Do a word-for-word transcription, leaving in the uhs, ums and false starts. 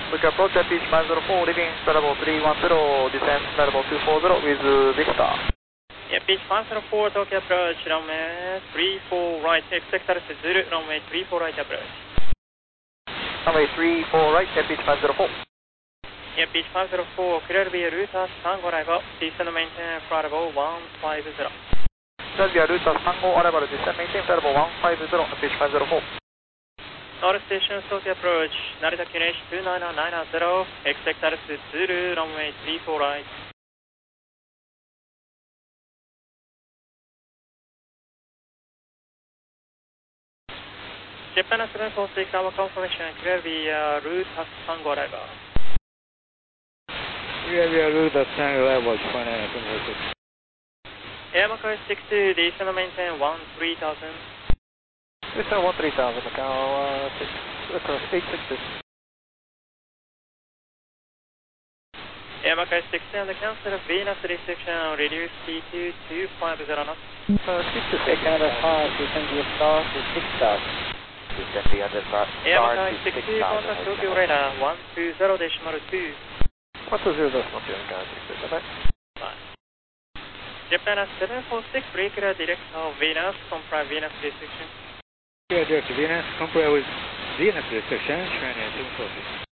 We can approach at beach five zero four, leaving level three one zero, descent level two four zero with Victor. Yeah, beach five zero four, Tokyo approach, runway three four right, expect altitude Zulu, runway three four right approach. Runway three four right, at beach five zero four. Yeah, beach five zero four, clear to be a route as Tango arrival, descend maintain flight level one five zero. Clear to be a route as Tango arrival, descend maintain flight level one five zero, at beach five zero four. All stations, Tokyo approach, Narita Q N H two nine nine zero, expect altitude Zulu, runway three four right. Japan seven four six, our confirmation, clear via route as Tango arrival. Clear via route as Tango arrival, Japan seven four six. Air Macau six two, descend maintain one three thousand. Descend one three thousand, Macau uh, six, across eight six six. Air Macau six two, and the cancel of Venus restriction, reduce T two two five zero knots. Uh, six to six. Canada five, descend to the start to six thousand. Descend the other start Air Macau to six six two, thousand. contact Tokyo radar one two zero decimal two. one two zero decimal two, Macau six two, bye-bye. Bye. Japan seven four six, regular direct of Venus, comply Venus restriction. Clear direct to Venus, comply with Venus restriction, China seven four six.